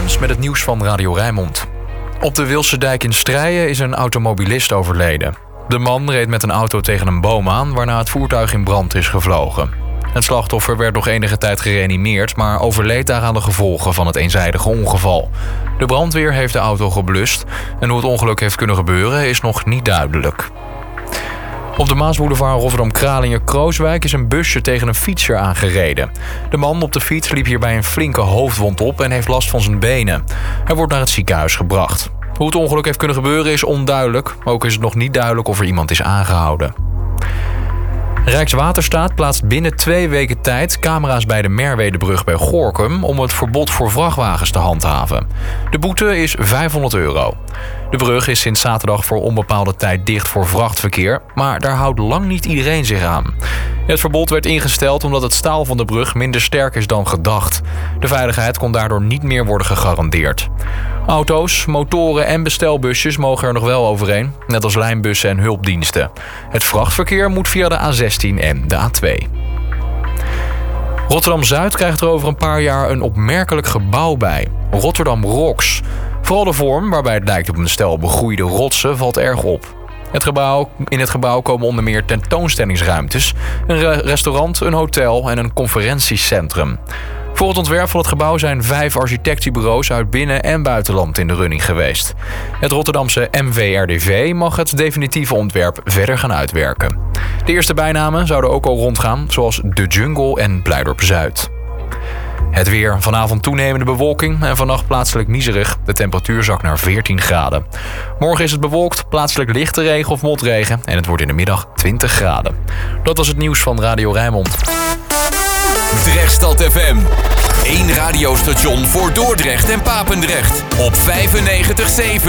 Bruins met het nieuws van Radio Rijnmond. Op de Wilserdijk in Strijen is een automobilist overleden. De man reed met een auto tegen een boom aan, waarna het voertuig in brand is gevlogen. Het slachtoffer werd nog enige tijd gereanimeerd, maar overleed daaraan de gevolgen van het eenzijdige ongeval. De brandweer heeft de auto geblust en hoe het ongeluk heeft kunnen gebeuren is nog niet duidelijk. Op de Maasboulevard Rotterdam-Kralingen-Krooswijk is een busje tegen een fietser aangereden. De man op de fiets liep hierbij een flinke hoofdwond op en heeft last van zijn benen. Hij wordt naar het ziekenhuis gebracht. Hoe het ongeluk heeft kunnen gebeuren is onduidelijk. Ook is het nog niet duidelijk of er iemand is aangehouden. Rijkswaterstaat plaatst binnen 2 weken tijd camera's bij de Merwedebrug bij Gorinchem om het verbod voor vrachtwagens te handhaven. De boete is €500. De brug is sinds zaterdag voor onbepaalde tijd dicht voor vrachtverkeer, maar daar houdt lang niet iedereen zich aan. Het verbod werd ingesteld omdat het staal van de brug minder sterk is dan gedacht. De veiligheid kon daardoor niet meer worden gegarandeerd. Auto's, motoren en bestelbusjes mogen er nog wel overheen, net als lijnbussen en hulpdiensten. Het vrachtverkeer moet via de A16 en de A2. Rotterdam-Zuid krijgt er over een paar jaar een opmerkelijk gebouw bij. Rotterdam Rocks. Vooral de vorm, waarbij het lijkt op een stel begroeide rotsen, valt erg op. In het gebouw komen onder meer tentoonstellingsruimtes, een restaurant, een hotel en een conferentiecentrum. Voor het ontwerp van het gebouw zijn 5 architectenbureaus uit binnen- en buitenland in de running geweest. Het Rotterdamse MVRDV mag het definitieve ontwerp verder gaan uitwerken. De eerste bijnamen zouden ook al rondgaan, zoals De Jungle en Blijdorp-Zuid. Het weer. Vanavond toenemende bewolking en vannacht plaatselijk miserig. De temperatuur zakt naar 14 graden. Morgen is het bewolkt, plaatselijk lichte regen of motregen en het wordt in de middag 20 graden. Dat was het nieuws van Radio Rijnmond. Drechtstad FM. 1 radiostation voor Dordrecht en Papendrecht. Op 95.7.